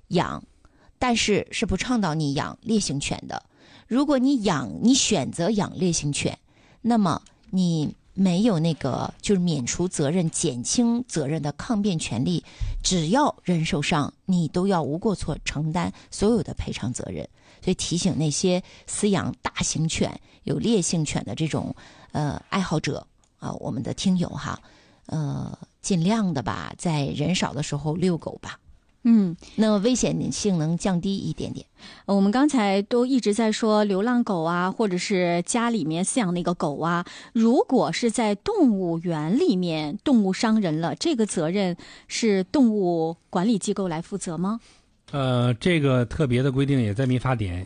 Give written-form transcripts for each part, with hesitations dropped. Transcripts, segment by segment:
养，但是是不倡导你养烈性犬的。如果你选择养烈性犬，那么你没有那个就是免除责任、减轻责任的抗辩权利，只要人受伤，你都要无过错承担所有的赔偿责任。所以提醒那些饲养大型犬、有烈性犬的这种爱好者啊，我们的听友哈，尽量的吧，在人少的时候遛狗吧。那么危险性能降低一点点。 我们刚才都一直在说流浪狗啊，或者是家里面饲养那个狗啊，如果是在动物园里面动物伤人了，这个责任是动物管理机构来负责吗？ 这个特别的规定也在民法典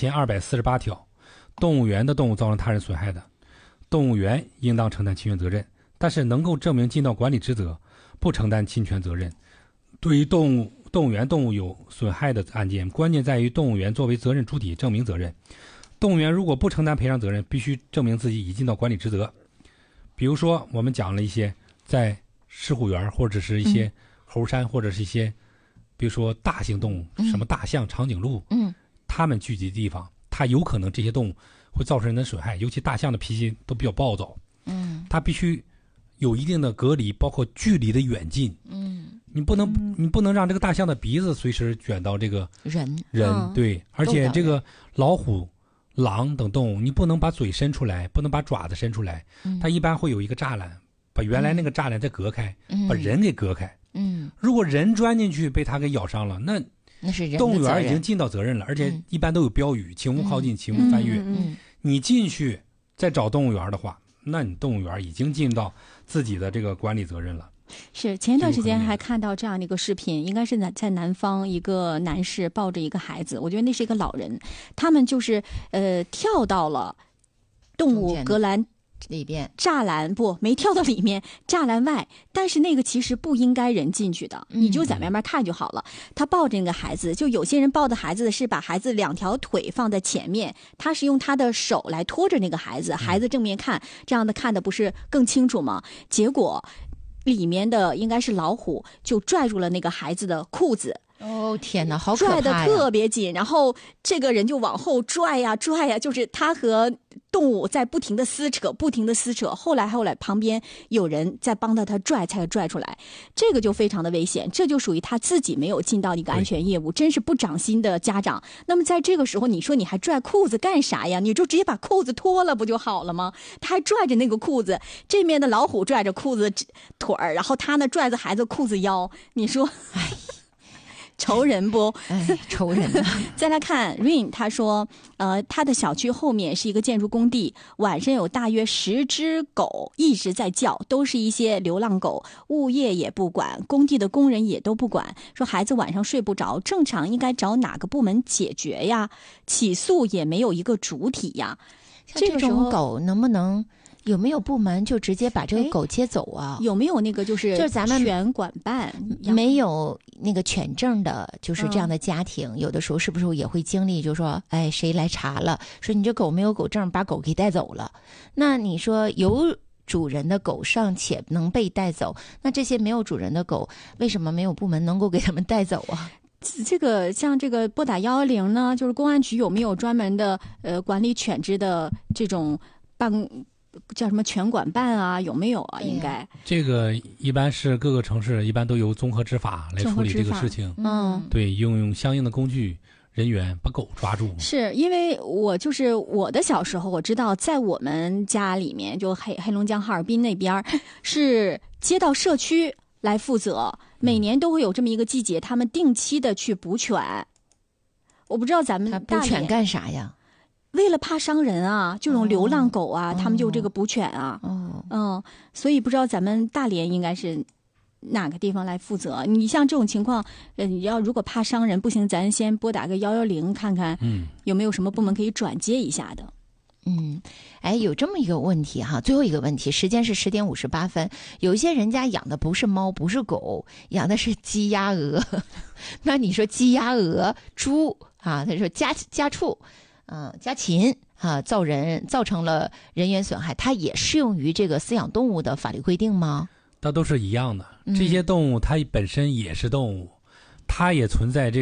1248条，动物园的动物造成他人损害的，动物园应当承担侵权责任，但是能够证明尽到管理职责，不承担侵权责任。对于动物园动物有损害的案件，关键在于动物园作为责任主体证明责任。动物园如果不承担赔偿责任，必须证明自己已尽到管理职责。比如说我们讲了一些在狮虎园或者是一些猴山或者是一些比如说大型动物，什么大象、长颈鹿，它们聚集的地方，它有可能这些动物会造成人的损害，尤其大象的脾气都比较暴躁，它必须有一定的隔离，包括距离的远近，你不能让这个大象的鼻子随时卷到这个人，对，而且这个老虎、狼等动物，你不能把嘴伸出来，不能把爪子伸出来，它一般会有一个栅栏，把原来那个栅栏再隔开，把人给隔开。如果人钻进去被它给咬伤了，那是人的责任， 动物园已经尽到责任了，而且一般都有标语，请勿靠近，请勿翻越。你进去再找动物园的话，那你动物园已经尽到自己的这个管理责任了。 是，前一段时间还看到这样的一个视频，应该是在南方一个男士抱着一个孩子，我觉得那是一个老人，他们就是跳到了动物隔栏里边栅栏，不，没跳到里面，栅栏外，但是那个其实不应该人进去的，你就在外面看就好了。他抱着那个孩子，就有些人抱的孩子是把孩子两条腿放在前面，他是用他的手来拖着那个孩子，孩子正面看，这样的看的不是更清楚吗？结果里面的应该是老虎就拽住了那个孩子的裤子。 哦天哪，好可怕呀！ 拽得特别紧，然后这个人就往后拽呀拽呀，就是他和动物在不停的撕扯。后来旁边有人在帮他拽，才拽出来。这个就非常的危险，这就属于他自己没有尽到一个安全业务，真是不长心的家长。那么在这个时候，你说你还拽裤子干啥呀？你就直接把裤子脱了不就好了吗？他还拽着那个裤子，这面的老虎拽着裤子腿儿，然后他呢拽着孩子裤子腰，你说，哎。仇人不？ 仇人啊！ 再来看 Rain， 他说，他的小区后面是一个建筑工地，晚上有大约10只狗一直在叫，都是一些流浪狗，物业也不管，工地的工人也都不管，说孩子晚上睡不着，正常应该找哪个部门解决呀？起诉也没有一个主体呀。 这种狗能不能？有没有部门就直接把这个狗接走啊？ 有没有那个就是咱们犬管办没有那个犬证的，就是这样的家庭，有的时候是不是也会经历，就是说，哎，谁来查了，说你这狗没有狗证，把狗给带走了。那你说有主人的狗尚且能被带走，那这些没有主人的狗，为什么没有部门能够给他们带走啊？ 这个像这个拨打110呢，就是公安局有没有专门的管理犬只的这种叫什么犬管办啊？有没有啊？应该这个一般是各个城市一般都由综合执法来处理这个事情。对，用相应的工具人员把狗抓住。 是因为我的小时候，我知道在我们家里面，就黑龙江哈尔滨那边是街道社区来负责，每年都会有这么一个季节，他们定期的去捕犬。我不知道咱们捕犬干啥呀？ 为了怕伤人啊，这种流浪狗啊，他们就这个捕犬啊，所以不知道咱们大连应该是哪个地方来负责。你像这种情况，你要如果怕伤人不行，咱先拨打个110看看，有没有什么部门可以转接一下的。 有这么一个问题哈，最后一个问题，时间是10点58分，有一些人家养的不是猫，不是狗，养的是鸡鸭鹅，那你说鸡鸭鹅、猪啊，他说家畜。家禽啊，造成了人员损害，它也适用于这个饲养动物的法律规定吗？ 它都是一样的，这些动物它本身也是动物，它也存在这个